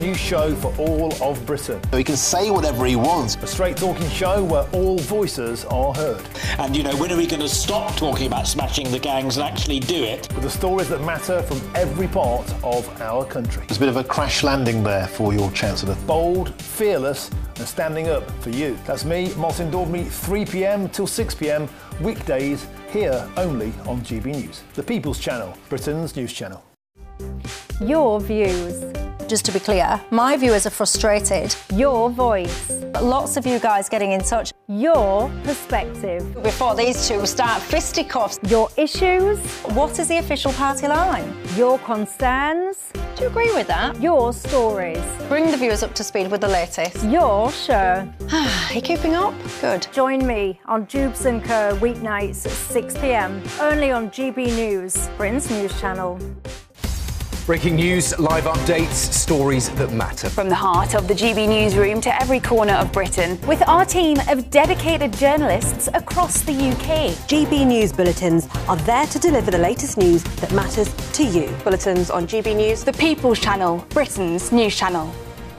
New show for all of Britain. He can say whatever he wants. A straight-talking show where all voices are heard. And, you know, when are we going to stop talking about smashing the gangs and actually do it? With the stories that matter from every part of our country. There's a bit of a crash landing there for your Chancellor. Bold, fearless and standing up for you. That's me, Martin Daubney, 3 p.m. till 6 p.m, weekdays, here only on GB News. The People's Channel, Britain's news channel. Your views. Just to be clear, my viewers are frustrated. Your voice. Lots of you guys getting in touch. Your perspective. Before these two start fisticuffs. Your issues. What is the official party line? Your concerns. Do you agree with that? Your stories. Bring the viewers up to speed with the latest. Your show. Are you keeping up? Good. Join me on Jubes & Co. weeknights at 6 p.m, only on GB News, Britain's news channel. Breaking news, live updates, stories that matter. From the heart of the GB newsroom to every corner of Britain, with our team of dedicated journalists across the UK. GB News bulletins are there to deliver the latest news that matters to you. Bulletins on GB News, the People's Channel, Britain's news channel.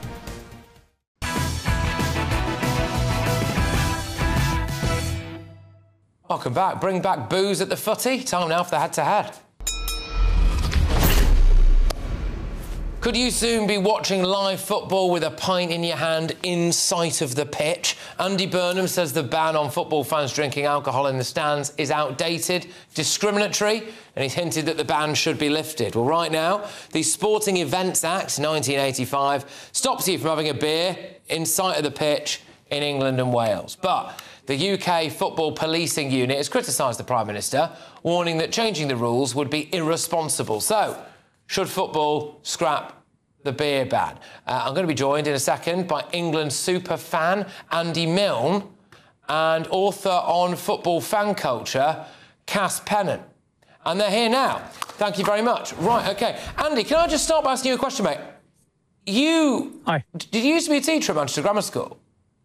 Welcome back. Bring back booze at the footy. Time now for the head-to-head. Could you soon be watching live football with a pint in your hand in sight of the pitch? Andy Burnham says the ban on football fans drinking alcohol in the stands is outdated, discriminatory, and he's hinted that the ban should be lifted. Well, right now, the Sporting Events Act 1985 stops you from having a beer in sight of the pitch in England and Wales. But the UK Football Policing Unit has criticised the Prime Minister, warning that changing the rules would be irresponsible. So, should football scrap the beer ban? I'm going to be joined in a second by England super fan Andy Milne and author on football fan culture, Cass Pennant. And they're here now. Thank you very much. Right, OK. Andy, can I just start by asking you a question, mate? Hi. Did you used to be a teacher at Manchester Grammar School?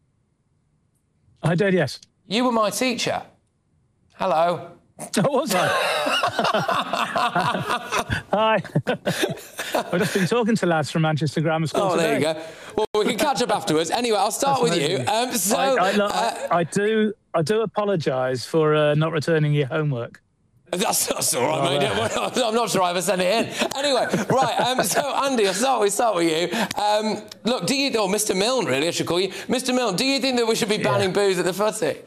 I did, yes. You were my teacher. Hello. Oh, was I? Hi. I've just been talking to lads from Manchester Grammar School today. There you go. Well, we can catch up afterwards. Anyway, I'll start with you. I do apologise for not returning your homework. That's all right, mate. I'm not sure I ever sent it in. Anyway, right, so Andy, I'll start with you. Look, or Mr. Milne, really, I should call you. Mr. Milne, do you think that we should be banning booze at the footy?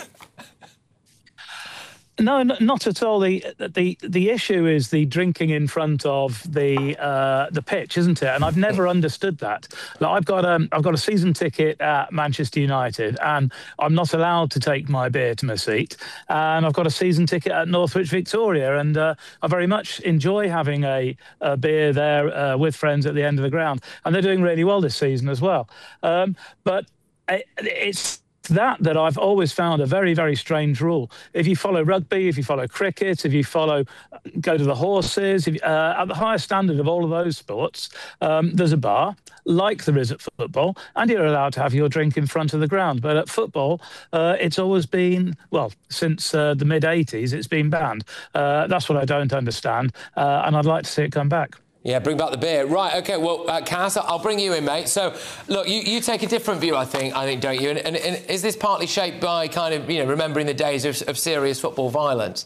No, not at all. The issue is the drinking in front of the pitch, isn't it? And I've never understood that. Like, I've got a season ticket at Manchester United, and I'm not allowed to take my beer to my seat. And I've got a season ticket at Northwich Victoria, and I very much enjoy having a beer there with friends at the end of the ground. And they're doing really well this season as well. But it's that I've always found a very, very strange rule. If you follow rugby, if you follow cricket, if you go to the horses, at the highest standard of all of those sports, there's a bar, like there is at football, and you're allowed to have your drink in front of the ground. But at football, it's always been, well, since the mid-'80s, it's been banned. That's what I don't understand, and I'd like to see it come back. Yeah, bring back the beer. Right, OK, well, Cass, I'll bring you in, mate. So, look, you take a different view, I think, don't you? And is this partly shaped by kind of, remembering the days of serious football violence?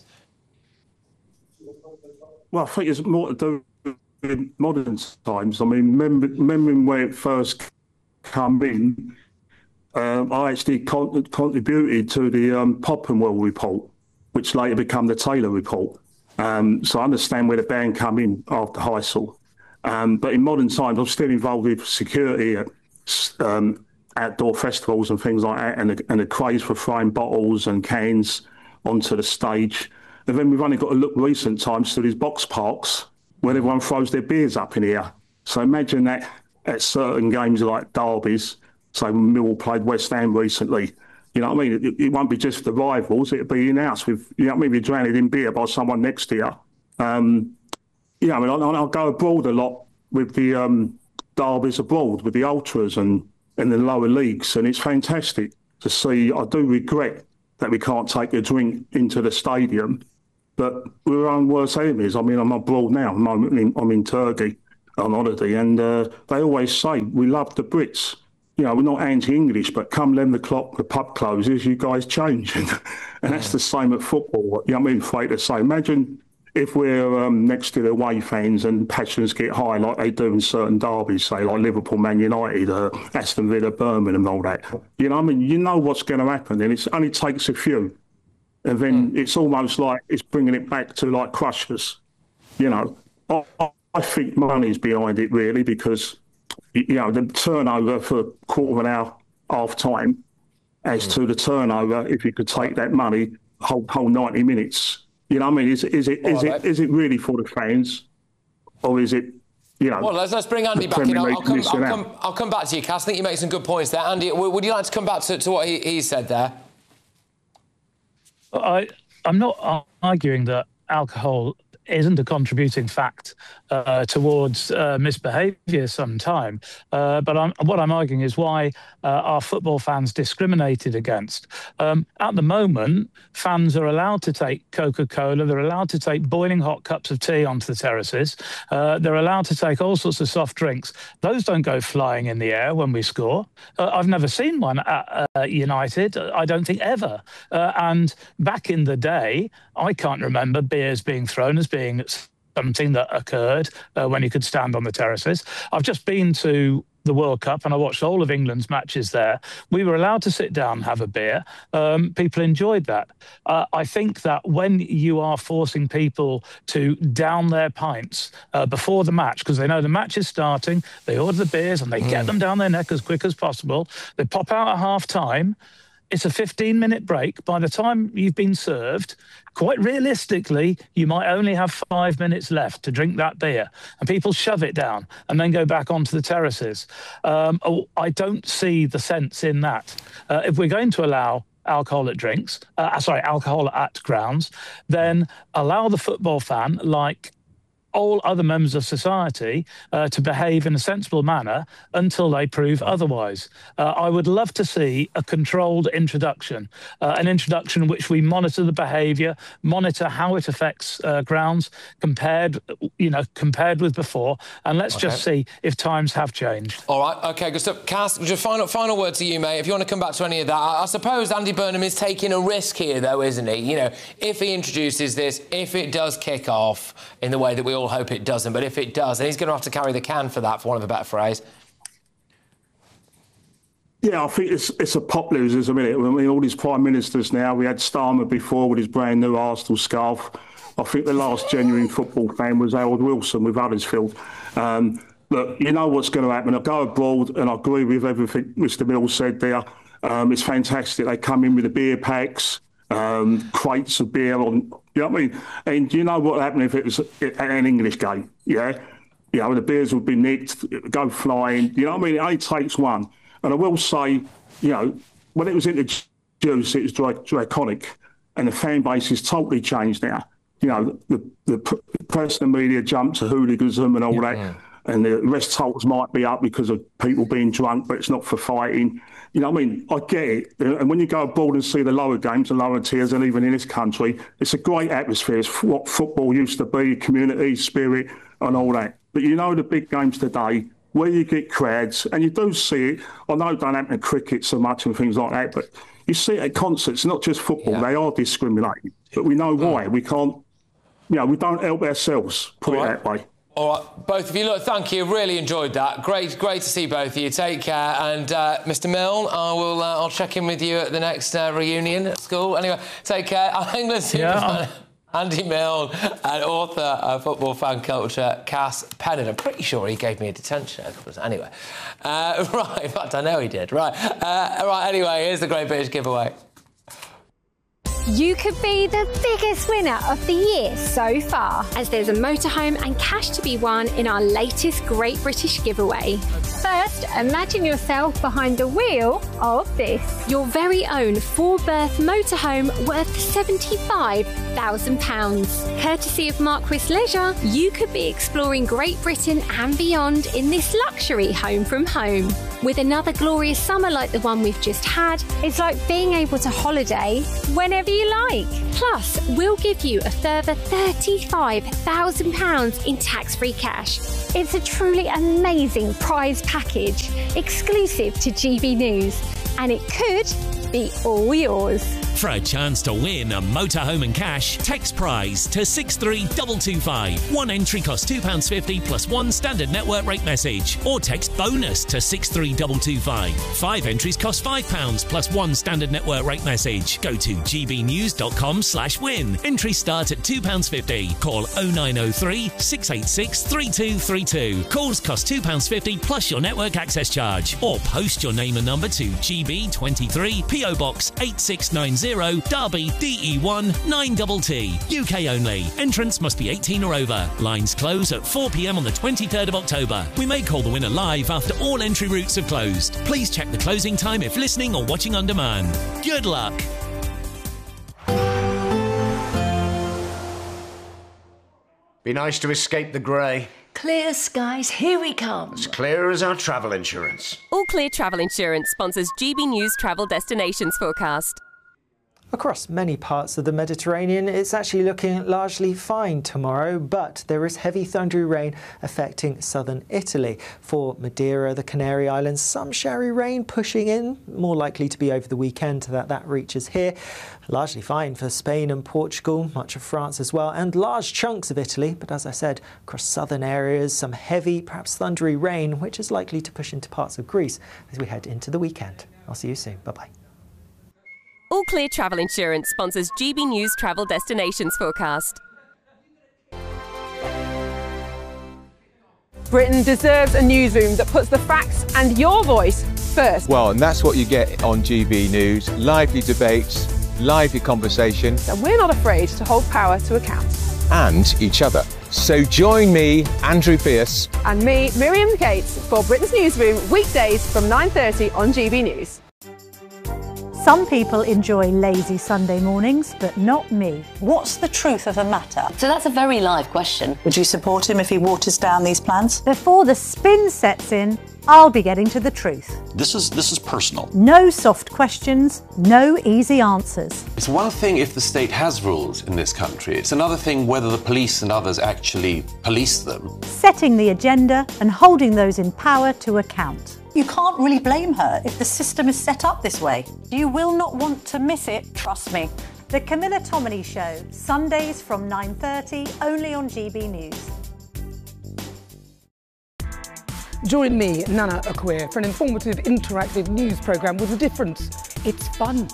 Well, I think it's more to do with modern times. I mean, remembering when it first came in, I actually contributed to the Poppenwell report, which later became the Taylor report. So I understand where the ban come in after Heysel. But in modern times, I'm still involved with security at outdoor festivals and things like that, and the craze for throwing bottles and cans onto the stage. And then we've only got to look recent times to these box parks where everyone throws their beers up in the air. So imagine that at certain games like derbies, so Millwall played West Ham recently. You know what I mean? It won't be just the rivals. It'll be in-house with, maybe drowned in beer by someone next to you. I mean, I'll go abroad a lot with the derbies abroad, with the ultras and the lower leagues, and it's fantastic to see. I do regret that we can't take a drink into the stadium, but we're our own worst enemies. I mean, I'm abroad now. I'm in Turkey, on holiday, and they always say, we love the Brits. You know, we're not anti-English, but come 11 o'clock, the pub closes, you guys change. And that's the same at football. You know what I mean? Afraid to say. Imagine if we're next to the away fans and passions get high like they do in certain derbies, say like Liverpool, Man United, Aston Villa, Birmingham and all that. You know what I mean? You know what's going to happen, and it only takes a few. And then it's almost like it's bringing it back to like Crushers. You know, I think money's behind it really, because, you know, the turnover for a quarter of an hour, half time, as to the turnover, if you could take that money, whole 90 minutes. You know what I mean? Is it really for the fans, or is it, you know? Well, let's bring Andy back in. I'll come back to you, Cass. I think you make some good points there. Andy, would you like to come back to what he said there? I'm not arguing that alcohol isn't a contributing fact towards misbehaviour sometime. But what I'm arguing is why are football fans discriminated against? At the moment, fans are allowed to take Coca-Cola, they're allowed to take boiling hot cups of tea onto the terraces, they're allowed to take all sorts of soft drinks. Those don't go flying in the air when we score. I've never seen one at United, I don't think ever. And back in the day, I can't remember beers being thrown as being something that occurred when you could stand on the terraces. I've just been to the World Cup and I watched all of England's matches there. We were allowed to sit down and have a beer. People enjoyed that. I think that when you are forcing people to down their pints before the match, because they know the match is starting, they order the beers and they get them down their neck as quick as possible. They pop out at half-time. It's a 15-minute break. By the time you've been served, quite realistically, you might only have 5 minutes left to drink that beer. And people shove it down and then go back onto the terraces. I don't see the sense in that. If we're going to allow alcohol at grounds, then allow the football fan, like all other members of society, to behave in a sensible manner until they prove otherwise. I would love to see a controlled introduction, an introduction in which we monitor the behaviour, monitor how it affects grounds compared with before, and let's just see if times have changed. All right, OK, good stuff. Cass, just final word to you, mate. If you want to come back to any of that, I suppose Andy Burnham is taking a risk here, though, isn't he? You know, if he introduces this, if it does kick off in the way that we all hope it doesn't, but if it does, then he's going to have to carry the can for that, for want of a better phrase. Yeah, I think it's a populism, isn't it? I mean, all these prime ministers now, we had Starmer before with his brand new Arsenal scarf. I think the last genuine football fan was Harold Wilson with Huddersfield. Look, you know what's going to happen. I go abroad and I agree with everything Mr. Mills said there. It's fantastic. They come in with the beer packs, crates of beer on. You know what I mean? And you know what would happen if it was an English game, yeah? You know, the beers would be nicked, go flying. You know what I mean? It only takes one. And I will say, you know, when it was introduced, it was draconic, and the fan base is totally changed now. You know, the press and the media jumped to hooliganism and all that, and the arrest totals might be up because of people being drunk, but it's not for fighting. You know what I mean? I get it. And when you go abroad and see the lower games, the lower tiers, and even in this country, it's a great atmosphere. It's what football used to be, community, spirit, and all that. But you know the big games today, where you get crowds, and you do see it. I know it don't happen in cricket so much and things like that, but you see it at concerts, not just football. They are discriminating. But we know why. We can't, you know, we don't help ourselves, put it that way. All right, both of you, look, thank you. Really enjoyed that. Great to see both of you. Take care. And Mr. Milne, I'll check in with you at the next reunion at school. Anyway, take care. England superfan Andy Milne and author of Football Fan Culture, Cass Pennant. I'm pretty sure he gave me a detention. Anyway, right. In fact, I know he did. Right. Right. Anyway, here's the Great British Giveaway. You could be the biggest winner of the year so far, as there's a motorhome and cash to be won in our latest Great British Giveaway. First, imagine yourself behind the wheel of this. Your very own 4-berth motorhome worth £75,000. Courtesy of Marquis Leisure, you could be exploring Great Britain and beyond in this luxury home from home. With another glorious summer like the one we've just had, it's like being able to holiday whenever you like. Plus, we'll give you a further £35,000 in tax-free cash. It's a truly amazing prize package, exclusive to GB News, and it could be all yours. For a chance to win a motorhome and cash, text prize to 63225. One entry costs £2.50 plus one standard network rate message. Or text bonus to 63225. 5 entries cost £5 plus one standard network rate message. Go to gbnews.com/win. Entries start at £2.50. Call 0903 686 3232. Calls cost £2.50 plus your network access charge. Or post your name and number to GB23 PO Box 8690 Derby DE1 9TT. UK only. Entrance must be 18 or over. Lines close at 4 p.m. on the 23rd of October. We may call the winner live after all entry routes have closed. Please check the closing time if listening or watching on demand. Good luck. Be nice to escape the grey. Clear skies, here we come. As clear as our travel insurance. All Clear Travel Insurance sponsors GB News Travel Destinations Forecast. Across many parts of the Mediterranean, it's actually looking largely fine tomorrow, but there is heavy thundery rain affecting southern Italy. For Madeira, the Canary Islands, some showery rain pushing in, more likely to be over the weekend that reaches here. Largely fine for Spain and Portugal, much of France as well, and large chunks of Italy. But as I said, across southern areas, some heavy, perhaps thundery rain, which is likely to push into parts of Greece as we head into the weekend. I'll see you soon. Bye-bye. All Clear Travel Insurance sponsors GB News Travel Destinations Forecast. Britain deserves a newsroom that puts the facts and your voice first. Well, and that's what you get on GB News. Lively debates, lively conversation. And we're not afraid to hold power to account. And each other. So join me, Andrew Pearce. And me, Miriam Gates, for Britain's Newsroom, weekdays from 9:30 on GB News. Some people enjoy lazy Sunday mornings, but not me. What's the truth of the matter? So that's a very live question. Would you support him if he waters down these plans? Before the spin sets in, I'll be getting to the truth. This is personal. No soft questions, no easy answers. It's one thing if the state has rules in this country. It's another thing whether the police and others actually police them. Setting the agenda and holding those in power to account. You can't really blame her if the system is set up this way. You will not want to miss it, trust me. The Camilla Tominey Show, Sundays from 9:30, only on GB News. Join me, Nana Akwe, for an informative, interactive news programme with a difference. It's fun.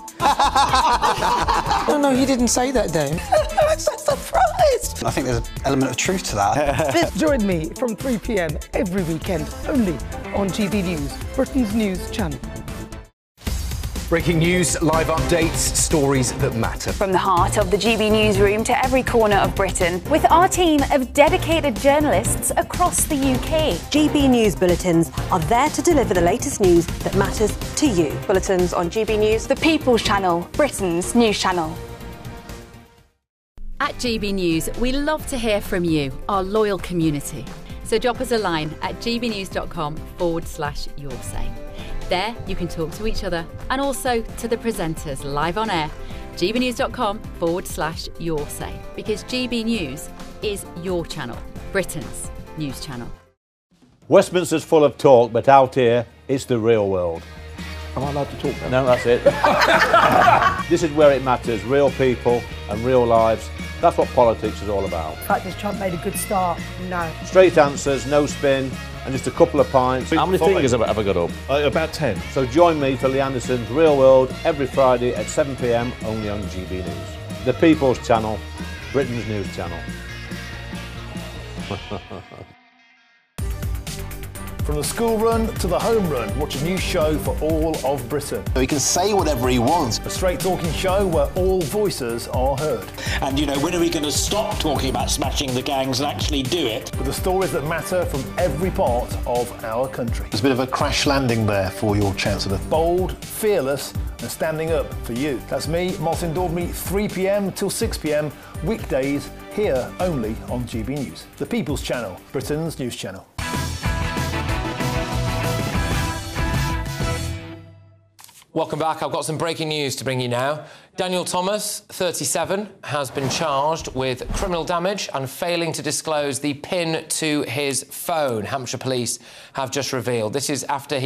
No, you didn't say that, Dave. I'm so surprised. I think there's an element of truth to that. Join me from 3 p.m. every weekend, only on GB News, Britain's news channel. Breaking news, live updates, stories that matter. From the heart of the GB newsroom to every corner of Britain, with our team of dedicated journalists across the UK. GB News bulletins are there to deliver the latest news that matters to you. Bulletins on GB News, The People's Channel, Britain's news channel. At GB News, we love to hear from you, our loyal community. So drop us a line at gbnews.com/yoursay. There you can talk to each other and also to the presenters live on air. gbnews.com/yoursay, because GB News is your channel, Britain's news channel. Westminster's full of talk, but out here, it's the real world. Am I allowed to talk now? No, that's it. This is where it matters, real people and real lives. That's what politics is all about. The fact is Trump made a good start. No. Straight answers, no spin, and just a couple of pints. How many fingers have I got up? About 10. So join me for Lee Anderson's Real World every Friday at 7 p.m. only on GB News. The People's Channel, Britain's news channel. From the school run to the home run, watch a new show for all of Britain. So he can say whatever he wants. A straight talking show where all voices are heard. And, you know, when are we going to stop talking about smashing the gangs and actually do it? With the stories that matter from every part of our country. There's a bit of a crash landing there for your Chancellor. Bold, fearless and standing up for you. That's me, Martin Daubney, 3 p.m. till 6 p.m, weekdays, here only on GB News. The People's Channel, Britain's news channel. Welcome back. I've got some breaking news to bring you now. Daniel Thomas, 37, has been charged with criminal damage and failing to disclose the PIN to his phone, Hampshire Police have just revealed. This is after he